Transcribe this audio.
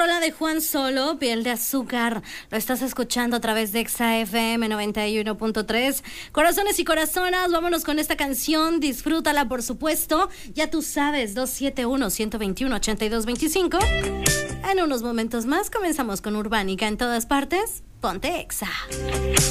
rola de Juan Solo, Piel de Azúcar. Lo estás escuchando a través de Exa FM 91.3. Corazones y corazonas, vámonos con esta canción. Disfrútala, por supuesto. Ya tú sabes, 271-121-8225. En unos momentos más comenzamos con Urbánica en todas partes. Ponte Exa.